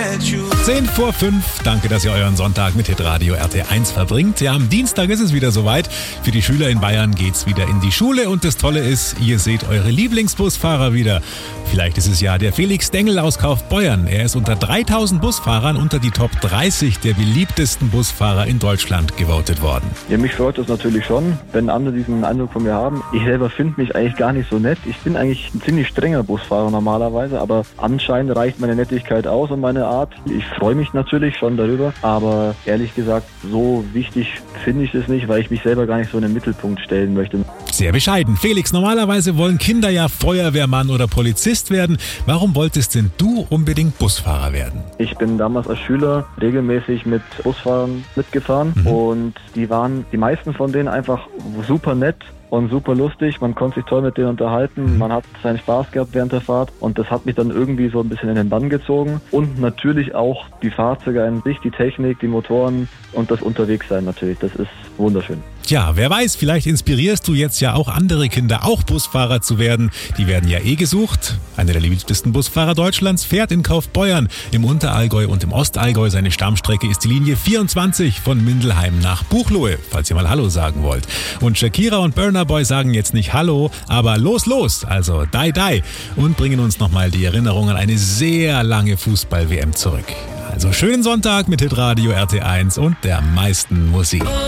10 vor 5. Danke, dass ihr euren Sonntag mit Hitradio RT1 verbringt. Ja, am Dienstag ist es wieder soweit. Für die Schüler in Bayern geht's wieder in die Schule. Und das Tolle ist, ihr seht eure Lieblingsbusfahrer wieder. Vielleicht ist es ja der Felix Dengel aus Kaufbeuern. Er ist unter 3000 Busfahrern unter die Top 30 der beliebtesten Busfahrer in Deutschland gewotet worden. Ja, mich freut das natürlich schon, wenn andere diesen Eindruck von mir haben. Ich selber finde mich eigentlich gar nicht so nett. Ich bin eigentlich ein ziemlich strenger Busfahrer normalerweise, aber anscheinend reicht meine Nettigkeit aus und meine Art. Ich freue mich natürlich schon darüber, aber ehrlich gesagt, so wichtig finde ich es nicht, weil ich mich selber gar nicht so in den Mittelpunkt stellen möchte. Sehr bescheiden. Felix, normalerweise wollen Kinder ja Feuerwehrmann oder Polizist werden. Warum wolltest denn du unbedingt Busfahrer werden? Ich bin damals als Schüler regelmäßig mit Busfahrern mitgefahren und die meisten von denen einfach super nett und super lustig. Man konnte sich toll mit denen unterhalten. Man hat seinen Spaß gehabt während der Fahrt und das hat mich dann irgendwie so ein bisschen in den Bann gezogen. Und natürlich auch die Fahrzeuge an sich, die Technik, die Motoren und das Unterwegssein natürlich. Das ist wunderschön. Tja, wer weiß, vielleicht inspirierst du jetzt ja auch andere Kinder, auch Busfahrer zu werden. Die werden ja gesucht. Einer der beliebtesten Busfahrer Deutschlands fährt in Kaufbeuern im Unterallgäu und im Ostallgäu. Seine Stammstrecke ist die Linie 24 von Mindelheim nach Buchloe, falls ihr mal Hallo sagen wollt. Und Shakira und Burna Boy sagen jetzt nicht Hallo, aber los, also die und bringen uns nochmal die Erinnerung an eine sehr lange Fußball-WM zurück. Also schönen Sonntag mit Hitradio RT1 und der meisten Musik.